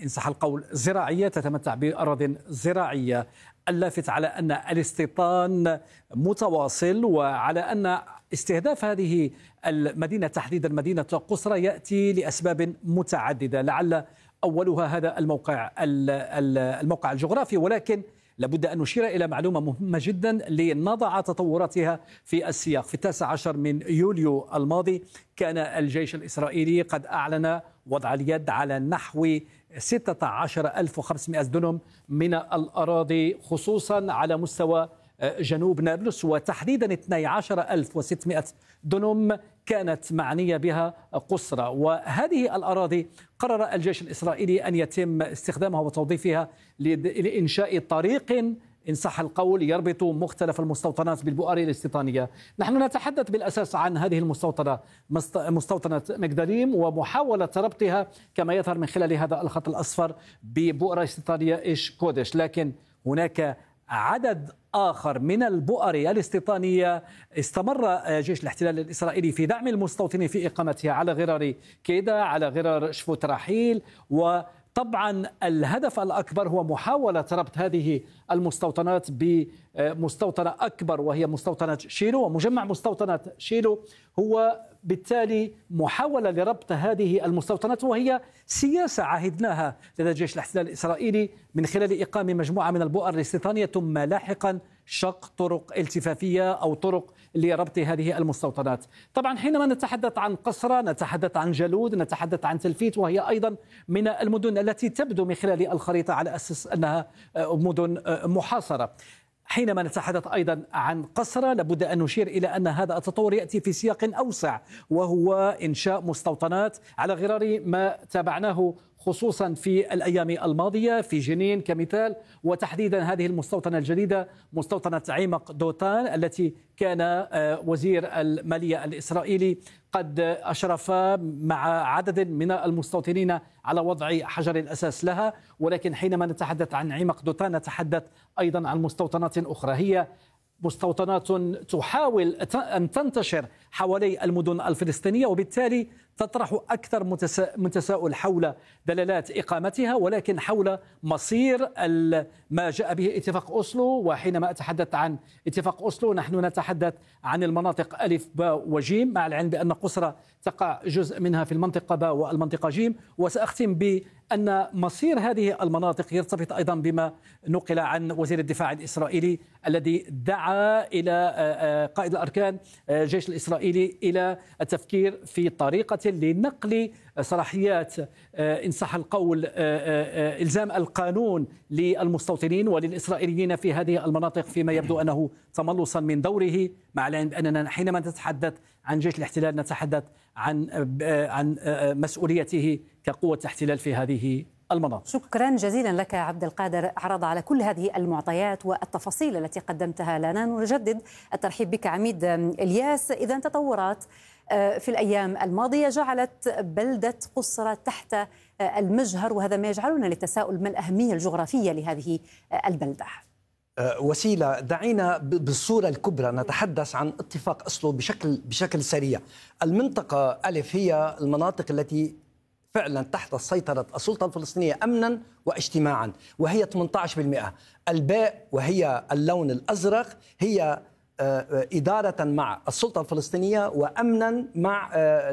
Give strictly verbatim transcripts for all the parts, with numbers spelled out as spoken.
إن صح القول زراعية، تتمتع بأراضٍ زراعية. اللافت على أن الاستيطان متواصل، وعلى أن استهداف هذه المدينة تحديدا مدينة قصرى يأتي لأسباب متعددة، لعل أولها هذا الموقع الموقع الجغرافي، ولكن لابد أن نشير إلى معلومة مهمة جدا لنضع تطوراتها في السياق. في التاسع عشر من يوليو الماضي كان الجيش الإسرائيلي قد أعلن وضع اليد على نحو ستة عشر ألف وخمسمائة دونم من الأراضي، خصوصا على مستوى جنوب نابلس، وتحديدا اثني عشر ألف وستمائة دونم كانت معنية بها قصرى. وهذه الأراضي قرر الجيش الإسرائيلي أن يتم استخدامها وتوظيفها لإنشاء طريق إن صح القول يربط مختلف المستوطنات بالبؤر الاستيطانية. نحن نتحدث بالأساس عن هذه المستوطنة، مستوطنة مجدليم، ومحاولة ربطها كما يظهر من خلال هذا الخط الأصفر ببؤرة استيطانية إيش كودش، لكن هناك عدد آخر من البؤر الاستيطانية استمر جيش الاحتلال الإسرائيلي في دعم المستوطنين في إقامتها على غرار كيدا، على غرار شفوت رحيل. وطبعا الهدف الأكبر هو محاولة ربط هذه المستوطنات بمستوطنة أكبر، وهي مستوطنة شيلو. ومجمع مستوطنات شيلو هو بالتالي محاولة لربط هذه المستوطنات، وهي سياسة عهدناها لدى الجيش الاحتلال الإسرائيلي من خلال إقام مجموعة من البؤر الاستيطانية، ثم لاحقا شق طرق التفافية أو طرق لربط هذه المستوطنات. طبعا حينما نتحدث عن قصرى نتحدث عن جلود، نتحدث عن تلفيت، وهي أيضا من المدن التي تبدو من خلال الخريطة على أساس أنها مدن محاصرة. حينما نتحدث أيضا عن قصرى لابد أن نشير إلى أن هذا التطور يأتي في سياق أوسع، وهو إنشاء مستوطنات على غرار ما تابعناه خصوصا في الأيام الماضية في جنين كمثال، وتحديدا هذه المستوطنة الجديدة مستوطنة عمق دوتان التي كان وزير المالية الإسرائيلي قد أشرف مع عدد من المستوطنين على وضع حجر الأساس لها. ولكن حينما نتحدث عن عمق دوتان نتحدث أيضا عن مستوطنات أخرى، هي مستوطنات تحاول أن تنتشر حوالي المدن الفلسطينية، وبالتالي تطرح أكثر من تساؤل حول دلالات إقامتها، ولكن حول مصير ما جاء به اتفاق أوسلو. وحينما أتحدث عن اتفاق أوسلو نحن نتحدث عن المناطق ألف باء وجيم، مع العلم بأن قصرى تقع جزء منها في المنطقة باء والمنطقة جيم. وسأختم بأن مصير هذه المناطق يرتبط أيضا بما نقل عن وزير الدفاع الإسرائيلي الذي دعا إلى قائد الأركان الجيش الإسرائيلي إلى التفكير في طريقة لنقل صلاحيات إن صح القول إلزام القانون للمستوطنين وللإسرائيليين في هذه المناطق، فيما يبدو أنه تملصا من دوره، مع العلم بأننا حينما نتحدث عن جيش الاحتلال نتحدث عن عن مسؤوليته كقوة احتلال في هذه المناطق. شكرا جزيلا لك عبد القادر، عرض على كل هذه المعطيات والتفاصيل التي قدمتها لنا. نجدد الترحيب بك عميد إلياس. إذا تطورات في الأيام الماضية جعلت بلدة قصرى تحت المجهر، وهذا ما يجعلنا للتساؤل ما الأهمية الجغرافية لهذه البلدة؟ وسيلة، دعينا بالصورة الكبرى نتحدث عن اتفاق أوسلو بشكل بشكل سريع. المنطقة ألف هي المناطق التي فعلا تحت سيطرة السلطة الفلسطينية أمنا واجتماعا، وهي ثمانية عشر بالمئة. الباء وهي اللون الأزرق هي إدارة مع السلطة الفلسطينية وأمنا مع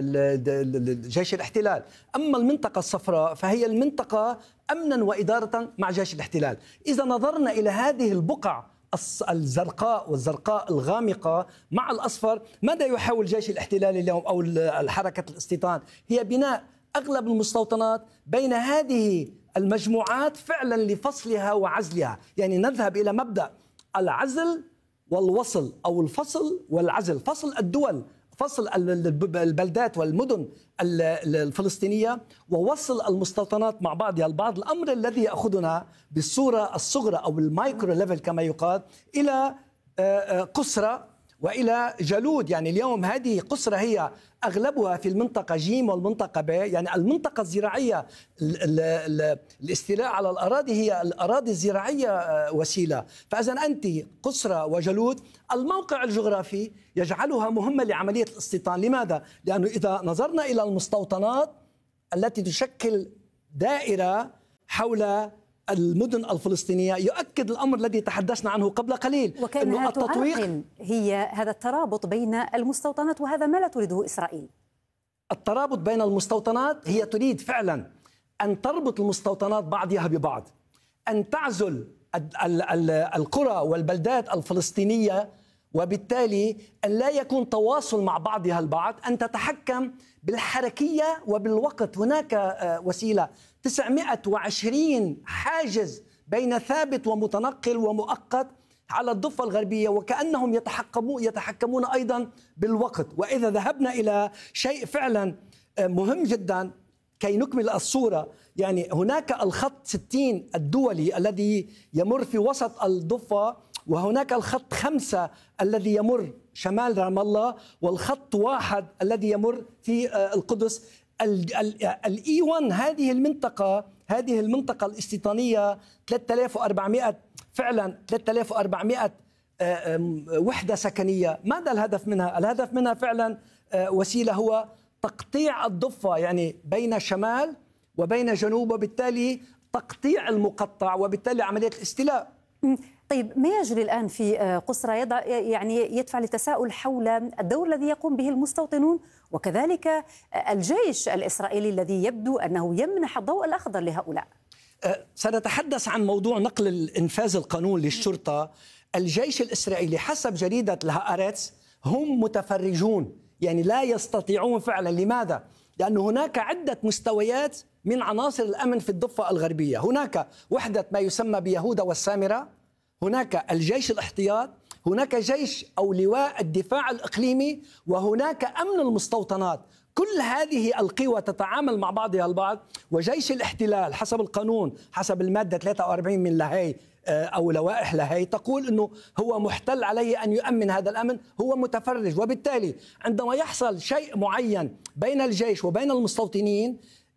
جيش الاحتلال. أما المنطقة الصفراء فهي المنطقة أمنا وإدارة مع جيش الاحتلال. إذا نظرنا إلى هذه البقع الزرقاء والزرقاء الغامقة مع الأصفر، ماذا يحاول جيش الاحتلال اليوم أو الحركة الاستيطان؟ هي بناء أغلب المستوطنات بين هذه المجموعات فعلا لفصلها وعزلها. يعني نذهب إلى مبدأ العزل والوصل أو الفصل والعزل، فصل الدول، فصل البلدات والمدن الفلسطينية ووصل المستوطنات مع بعضها البعض، الأمر الذي يأخذنا بالصورة الصغرى أو المايكرو ليفل كما يقال إلى قصرى وإلى جلود. يعني اليوم هذه قصرى هي أغلبها في المنطقة جيم والمنطقة ب، يعني المنطقة الزراعية. الاستيلاء على الأراضي هي الأراضي الزراعية وسيلة. فإذا أنت قصرى وجلود الموقع الجغرافي يجعلها مهمة لعملية الاستيطان. لماذا؟ لأنه إذا نظرنا إلى المستوطنات التي تشكل دائرة حول المدن الفلسطينية يؤكد الأمر الذي تحدثنا عنه قبل قليل. وكأنها تعرقل هي هذا الترابط بين المستوطنات، وهذا ما لا تريده إسرائيل. الترابط بين المستوطنات، هي تريد فعلا أن تربط المستوطنات بعضها ببعض، أن تعزل القرى والبلدات الفلسطينية، وبالتالي أن لا يكون تواصل مع بعضها البعض، أن تتحكم بالحركية وبالوقت. هناك وسيلة تسعمائة وعشرين حاجز بين ثابت ومتنقل ومؤقت على الضفة الغربية، وكأنهم يتحكمون يتحكمون أيضا بالوقت. وإذا ذهبنا إلى شيء فعلا مهم جدا كي نكمل الصورة، يعني هناك الخط ستين الدولي الذي يمر في وسط الضفة، وهناك الخط خمسة الذي يمر شمال رام الله، والخط واحد الذي يمر في القدس. الإي واحد هذه المنطقة هذه المنطقة الاستيطانية ثلاثة آلاف وأربعمائة فعلا ثلاثة آلاف وأربعمائة وحدة سكنية. ماذا الهدف منها؟ الهدف منها فعلا وسيلة هو تقطيع الضفة، يعني بين شمال وبين جنوب، وبالتالي تقطيع المقطع، وبالتالي عملية الاستيلاء. طيب، ما يجري الآن في قسرى يضع يعني يدفع للتساؤل حول الدور الذي يقوم به المستوطنون، وكذلك الجيش الإسرائيلي الذي يبدو أنه يمنح الضوء الأخضر لهؤلاء. سنتحدث عن موضوع نقل الإنفاذ القانون للشرطة. الجيش الإسرائيلي حسب جريدة الهآرتس هم متفرجون، يعني لا يستطيعون فعلا. لماذا؟ لأن هناك عدة مستويات من عناصر الأمن في الضفة الغربية. هناك وحدة ما يسمى بيهوذا والسامرة، هناك الجيش الاحتياط، هناك جيش أو لواء الدفاع الإقليمي، وهناك أمن المستوطنات. كل هذه القوى تتعامل مع بعضها البعض. وجيش الاحتلال حسب القانون، حسب المادة ثلاثة وأربعين من لاهاي أو لوائح لاهاي، تقول أنه هو محتل عليه أن يؤمن هذا الأمن، هو متفرج. وبالتالي عندما يحصل شيء معين بين الجيش وبين المستوطنين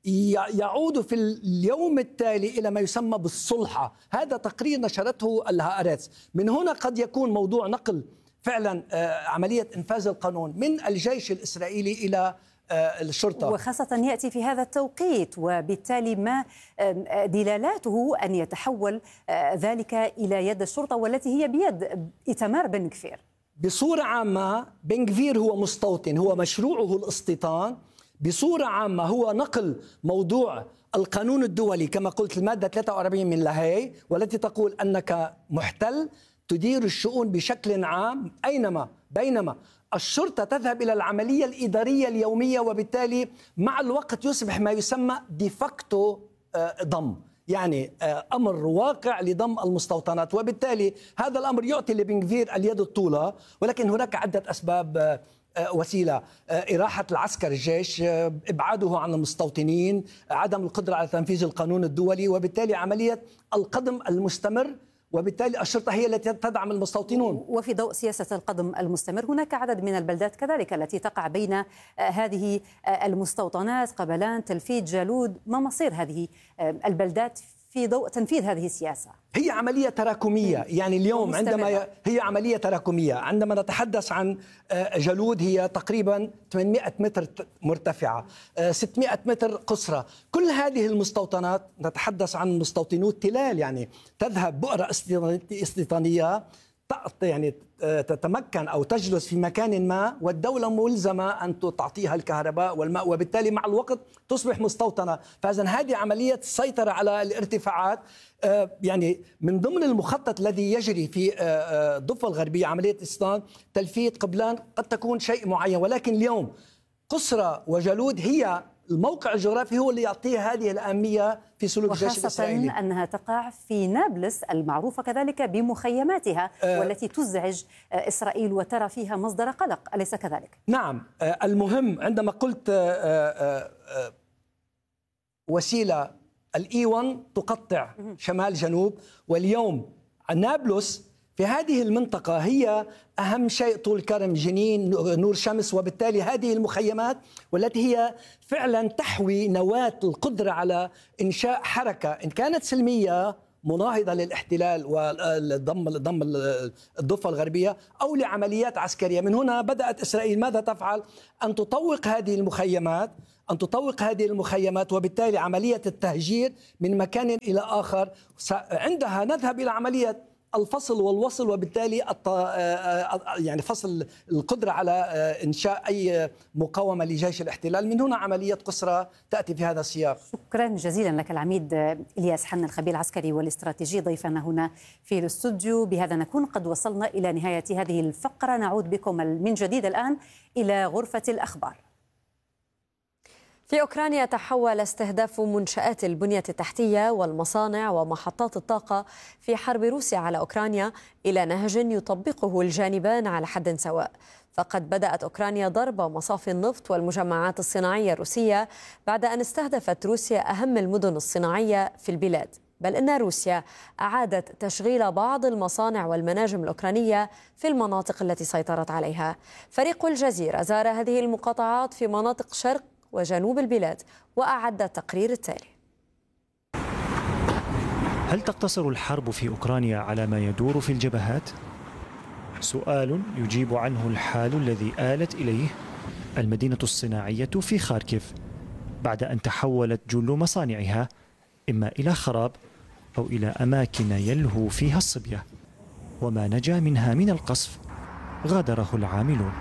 يعود في اليوم التالي إلى ما يسمى بالصلحة. هذا تقرير نشرته الهآرتس. من هنا قد يكون موضوع نقل فعلا عملية إنفاذ القانون من الجيش الإسرائيلي إلى الشرطة، وخاصة يأتي في هذا التوقيت، وبالتالي ما دلالاته أن يتحول ذلك إلى يد الشرطة والتي هي بيد إيتمار بن غفير. بصورة عامة بن غفير هو مستوطن، هو مشروعه الاستيطان. بصورة عامة هو نقل موضوع القانون الدولي كما قلت المادة ثلاثة وأربعين من لاهاي، والتي تقول أنك محتل تدير الشؤون بشكل عام أينما، بينما الشرطة تذهب إلى العملية الإدارية اليومية، وبالتالي مع الوقت يصبح ما يسمى ديفاكتو ضم، يعني أمر واقع لضم المستوطنات. وبالتالي هذا الأمر يعطي لبن غفير اليد الطولة، ولكن هناك عدة أسباب. وسيلة إراحة العسكر الجيش، إبعاده عن المستوطنين، عدم القدرة على تنفيذ القانون الدولي، وبالتالي عملية القدم المستمر، وبالتالي الشرطة هي التي تدعم المستوطنون. وفي ضوء سياسة القدم المستمر هناك عدد من البلدات كذلك التي تقع بين هذه المستوطنات، قبلان، تلفيد، جالود. ما مصير هذه البلدات في ضوء تنفيذ هذه السياسة؟ هي عملية تراكمية، يعني اليوم عندما هي عملية تراكمية. عندما نتحدث عن جالود هي تقريبا ثمانمائة متر مرتفعة، ستمائة متر قصرى. كل هذه المستوطنات نتحدث عن مستوطنو تلال، يعني تذهب بؤرة استيطانية يعني تتمكن أو تجلس في مكان ما، والدولة ملزمة أن تعطيها الكهرباء والماء، وبالتالي مع الوقت تصبح مستوطنة. فإذن هذه عملية السيطرة على الارتفاعات. يعني من ضمن المخطط الذي يجري في الضفة الغربية عملية استيطان تلفيت قبلان قد تكون شيء معين، ولكن اليوم قسرى وجالود هي الموقع الجغرافي هو اللي يعطيه هذه الأهمية في سلوك الجيش الإسرائيلي، وخاصة أنها تقع في نابلس المعروفة كذلك بمخيماتها أه والتي تزعج إسرائيل وترى فيها مصدر قلق، أليس كذلك؟ نعم. المهم عندما قلت وسيلة الإي واحد تقطع شمال جنوب، واليوم نابلس في هذه المنطقة هي أهم شيء، طول كرم، جنين، نور شمس، وبالتالي هذه المخيمات والتي هي فعلا تحوي نواة القدرة على إنشاء حركة إن كانت سلمية مناهضة للاحتلال والضم ضم الضفة الغربية أو لعمليات عسكرية. من هنا بدأت إسرائيل ماذا تفعل؟ أن تطوق هذه المخيمات أن تطوق هذه المخيمات، وبالتالي عملية التهجير من مكان إلى آخر عندها نذهب إلى عملية الفصل والوصل، وبالتالي يعني فصل القدرة على إنشاء أي مقاومة لجيش الاحتلال. من هنا عملية قسرى تأتي في هذا السياق. شكرا جزيلا لك العميد إلياس حنا، الخبير العسكري والاستراتيجي، ضيفنا هنا في الاستوديو. بهذا نكون قد وصلنا إلى نهاية هذه الفقرة. نعود بكم من جديد الآن إلى غرفة الأخبار. في أوكرانيا تحول استهداف منشآت البنية التحتية والمصانع ومحطات الطاقة في حرب روسيا على أوكرانيا إلى نهج يطبقه الجانبان على حد سواء. فقد بدأت أوكرانيا ضرب مصافي النفط والمجمعات الصناعية الروسية بعد أن استهدفت روسيا أهم المدن الصناعية في البلاد، بل إن روسيا أعادت تشغيل بعض المصانع والمناجم الأوكرانية في المناطق التي سيطرت عليها. فريق الجزيرة زار هذه المقاطعات في مناطق شرق وجنوب البلاد وأعد التقرير التالي. هل تقتصر الحرب في أوكرانيا على ما يدور في الجبهات؟ سؤال يجيب عنه الحال الذي آلت إليه المدينة الصناعية في خاركيف بعد أن تحولت جل مصانعها إما إلى خراب أو إلى أماكن يلهو فيها الصبية، وما نجا منها من القصف غادره العاملون.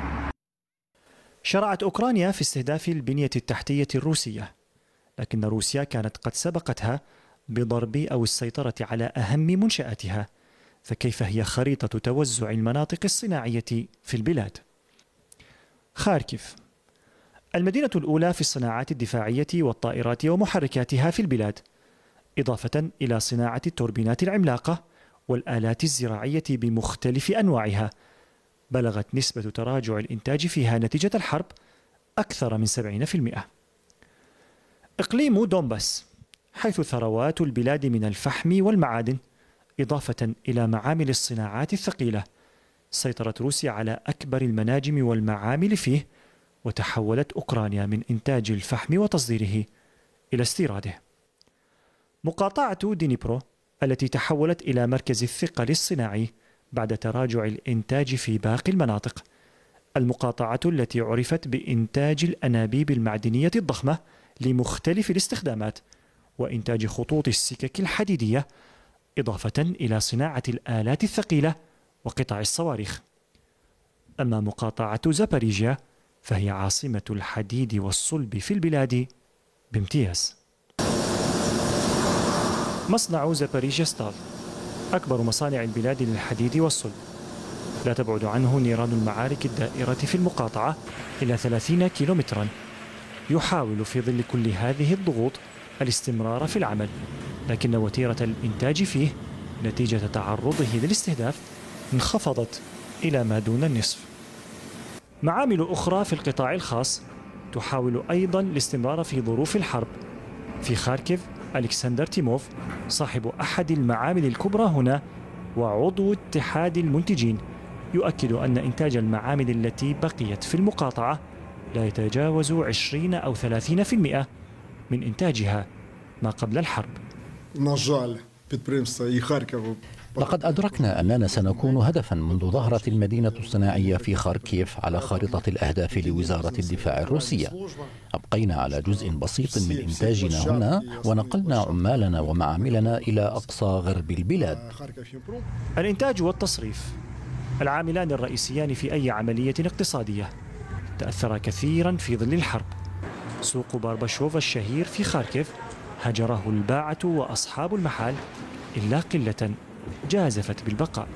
شرعت أوكرانيا في استهداف البنية التحتية الروسية، لكن روسيا كانت قد سبقتها بضرب أو السيطرة على أهم منشآتها. فكيف هي خريطة توزع المناطق الصناعية في البلاد؟ خاركيف المدينة الأولى في الصناعات الدفاعية والطائرات ومحركاتها في البلاد، إضافة إلى صناعة التوربينات العملاقة والآلات الزراعية بمختلف أنواعها. بلغت نسبة تراجع الإنتاج فيها نتيجة الحرب أكثر من سبعين بالمئة. إقليم دونباس حيث ثروات البلاد من الفحم والمعادن، إضافة إلى معامل الصناعات الثقيلة. سيطرت روسيا على أكبر المناجم والمعامل فيه، وتحولت أوكرانيا من إنتاج الفحم وتصديره إلى استيراده. مقاطعة دينيبرو التي تحولت إلى مركز الثقل الصناعي بعد تراجع الإنتاج في باقي المناطق. المقاطعة التي عرفت بإنتاج الأنابيب المعدنية الضخمة لمختلف الاستخدامات وإنتاج خطوط السكك الحديدية، إضافة إلى صناعة الآلات الثقيلة وقطع الصواريخ. أما مقاطعة زاباريجيا فهي عاصمة الحديد والصلب في البلاد بامتياز. مصنع زاباريجيا ستال أكبر مصانع البلاد للحديد والصلب. لا تبعد عنه نيران المعارك الدائرة في المقاطعة إلى ثلاثين كيلومترا. يحاول في ظل كل هذه الضغوط الاستمرار في العمل، لكن وتيرة الإنتاج فيه نتيجة تعرضه للاستهداف انخفضت إلى ما دون النصف. معامل أخرى في القطاع الخاص تحاول أيضا الاستمرار في ظروف الحرب. في خاركيف ألكسندر تيموف صاحب أحد المعامل الكبرى هنا وعضو اتحاد المنتجين يؤكد أن إنتاج المعامل التي بقيت في المقاطعة لا يتجاوز عشرين أو ثلاثين بالمئة من إنتاجها ما قبل الحرب. لقد أدركنا أننا سنكون هدفا منذ ظهرت المدينة الصناعية في خاركيف على خارطة الأهداف لوزارة الدفاع الروسية. أبقينا على جزء بسيط من إنتاجنا هنا ونقلنا عمالنا ومعاملنا إلى أقصى غرب البلاد. الإنتاج والتصريف العاملان الرئيسيان في أي عملية اقتصادية تأثر كثيرا في ظل الحرب. سوق بارباشوف الشهير في خاركيف هجره الباعة وأصحاب المحال إلا قلة جازفت بالبقاء.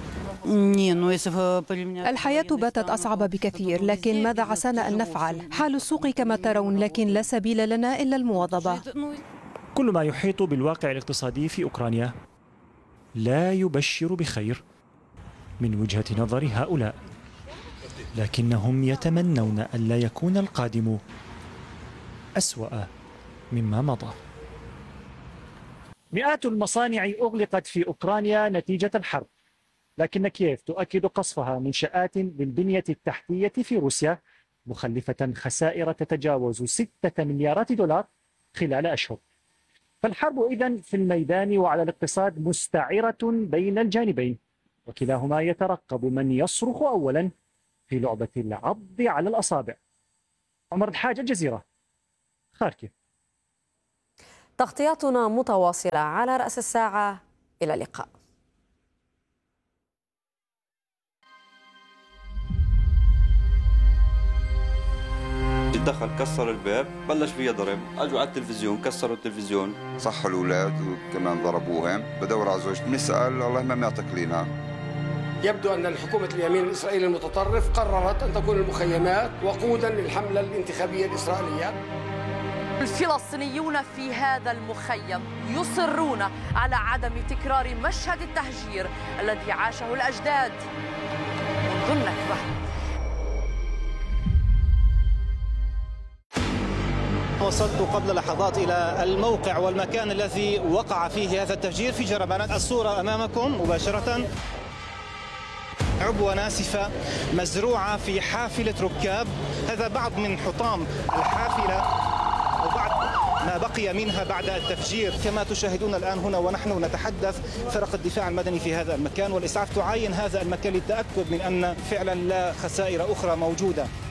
الحياة باتت أصعب بكثير، لكن ماذا عسانا أن نفعل؟ حال السوق كما ترون، لكن لا سبيل لنا إلا المواظبة. كل ما يحيط بالواقع الاقتصادي في أوكرانيا لا يبشر بخير من وجهة نظر هؤلاء، لكنهم يتمنون أن لا يكون القادم أسوأ مما مضى. مئات المصانع أغلقت في أوكرانيا نتيجة الحرب، لكن كييف تؤكد قصفها منشآت للبنية التحتية في روسيا، مخلفة خسائر تتجاوز ستة مليارات دولار خلال أشهر. فالحرب إذن في الميدان وعلى الاقتصاد مستعرة بين الجانبين، وكلاهما يترقب من يصرخ أولا في لعبة العض على الأصابع. عمر الحاج، الجزيرة، خاركيف. تغطياتنا متواصلة على رأس الساعة. إلى اللقاء. دخل كسر الباب، بلش فيها ضرب، اجوا على التلفزيون كسروا التلفزيون، صحوا الاولاد وكمان ضربوهم. بدور على زوجتي بنسال والله ما معتقلينها. يبدو ان الحكومه اليمين الاسرائيلي المتطرف قررت ان تكون المخيمات وقودا للحمله الانتخابيه الاسرائيليه. الفلسطينيون في هذا المخيم يصرون على عدم تكرار مشهد التهجير الذي عاشه الأجداد منذ النكبة. وصلت قبل لحظات إلى الموقع والمكان الذي وقع فيه هذا التفجير في جربانات. الصورة أمامكم مباشرة، عبوة ناسفة مزروعة في حافلة ركاب. هذا بعض من حطام الحافلة وبعض ما بقي منها بعد التفجير. كما تشاهدون الآن هنا ونحن نتحدث، فرق الدفاع المدني في هذا المكان والإسعاف تعاين هذا المكان للتأكد من أن فعلا لا خسائر أخرى موجودة.